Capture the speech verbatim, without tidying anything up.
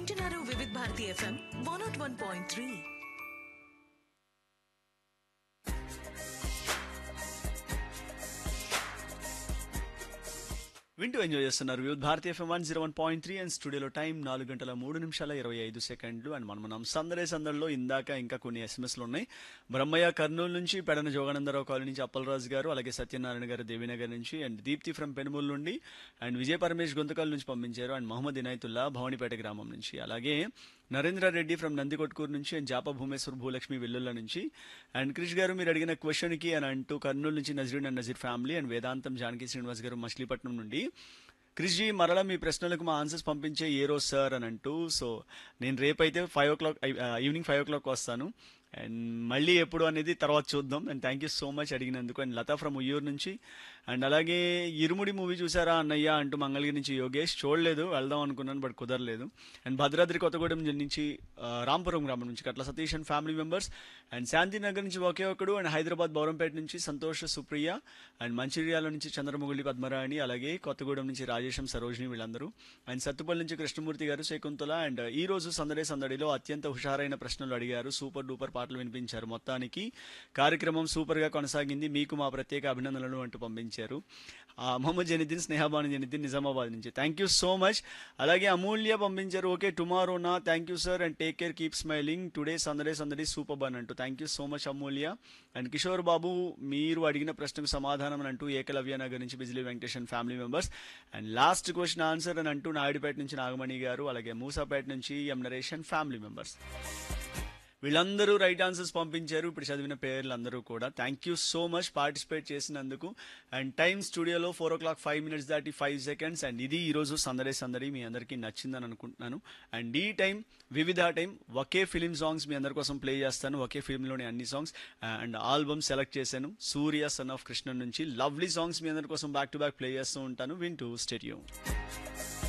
వింటున్నారు వివిధ Bharati FM one not one point three. వింటూ ఎంజాయ్ చేస్తున్నారు వివిధ Bharati FM one zero one point three and స్టూడియోలో టైం నాలుగు గంటల మూడు నిమిషాల ఇరవై ఐదు సెకండ్లు అండ్ మనం మనం సందడే సందడిలో ఇందాక ఇంకా కొన్ని ఎస్ఎంఎస్లు ఉన్నాయి. బ్రహ్మయ్య కర్నూలు నుంచి, పెడన జోగానందరావు కాలనీ నుంచి అప్పలరాజు గారు, అలాగే సత్యనారాయణ గారు దేవీనగర్ నుంచి, అండ్ దీప్తి ఫ్రమ్ పెనుమూలు నుండి, అండ్ విజయ పరమేష్ గొంతకాల నుంచి పంపించారు, అండ్ మహమ్మద్ ఇనాయతుల్లా భవానీపేట గ్రామం నుంచి, అలాగే నరేంద్ర రెడ్డి ఫ్రమ్ నందికొట్కూరు నుంచి, అండ్ జాప భూమేశ్వర్ భూలక్ష్మి వెల్లుల్ల నుంచి, అండ్ క్రిష్ గారు మీరు అడిగిన క్వశ్చన్కి అని అంటూ కర్నూలు నుంచి Nazreen and Nazir family, and వేదాంతం జానకి శ్రీనివాస్ గారు మచిలీపట్నం నుండి, క్రిష్జీ మరలా మీ ప్రశ్నలకు మా ఆన్సర్స్ పంపించే ఏ రోజు సార్ అని అంటూ. సో నేను రేపైతే ఫైవ్ ఓ క్లాక్ ఈవినింగ్ ఫైవ్ ఓ క్లాక్ వస్తాను, అండ్ మళ్ళీ ఎప్పుడు అనేది తర్వాత చూద్దాం. And thank you so much అడిగినందుకు. అండ్ లతా ఫ్రమ్ ఉయ్యూరు నుంచి, అండ్ అలాగే ఇరుముడి మూవీ చూసారా అన్నయ్య అంటూ మంగళగిరి నుంచి యోగేష్. చూడలేదు, వెళ్దాం అనుకున్నాను బట్ కుదరలేదు. అండ్ భద్రాద్రి కొత్తగూడెం నుంచి ఆ, రాంపురం గ్రామం నుంచి కట్ల Satish and family members, and Shantinagar నుంచి ఒకే ఒకడు, అండ్ హైదరాబాద్ బౌరంపేట నుంచి సంతోష్ సుప్రియ, అండ్ మంచిర్యాల నుంచి చంద్రముగుళి పద్మరాణి, అలాగే కొత్తగూడెం నుంచి రాజేశం సరోజిని వీళ్ళందరూ, అండ్ సత్తుపల్లి నుంచి కృష్ణమూర్తి గారు, శకుంతల. అండ్ ఈ రోజు సందడే సందడిలో అత్యంత హుషారైన ప్రశ్నలు అడిగారు, సూపర్ డూపర్ పాటలు వినిపించారు, మొత్తానికి కార్యక్రమం సూపర్ గా కొనసాగింది, మీకు మా ప్రత్యేక అభినందనలు అంటూ పంపించారు. మొహమ్మద్ జనిద్దీన్, స్నేహాబాను జనిద్దీన్ నిజామాబాద్ నుంచి, థ్యాంక్ యూ సో మచ్. అలాగే అమూల్య పంపించారు, ఓకే టుమారో నా, thank you sir and take care, keep smiling, today సందడే సందడి సూపర్ బన్ అంటూ thank you so much Amulya. And Kishore Babu మీరు అడిగిన ప్రశ్నకు సమాధానం అని అంటూ ఏకలవ్య నగర్ నుంచి Bijli Venkatesan family members, and last question answer అని అంటూ నాయుడుపేట నుంచి నాగమణి గారు, అలాగే మూసాపేట నుంచి ఎం నరేషన్ ఫ్యామిలీ మెంబర్స్, వీళ్ళందరూ రైట్ ఆన్సర్స్ పంపించారు. ఇప్పుడు చదివిన పేర్లు అందరూ కూడా thank you so much participate చేసినందుకు. అండ్ టైమ్ స్టూడియోలో ఫోర్ ఓ క్లాక్ ఫైవ్ మినిట్స్ దాటి ఫైవ్ సెకండ్స్. అండ్ ఇది ఈరోజు సందడే సందడి మీ అందరికీ నచ్చిందని అనుకుంటున్నాను. అండ్ ఈ టైం వివిధ టైం ఒకే ఫిలిం సాంగ్స్ మీ అందరి కోసం ప్లే చేస్తాను, ఒకే ఫిల్మ్లోని అన్ని సాంగ్స్ అండ్ ఆల్బమ్ సెలెక్ట్ చేశాను. సూర్య సన్ ఆఫ్ కృష్ణ నుంచి లవ్లీ సాంగ్స్ మీ అందరి కోసం బ్యాక్ టు బ్యాక్ ప్లే చేస్తూ ఉంటాను, వింటూ స్టేడియం.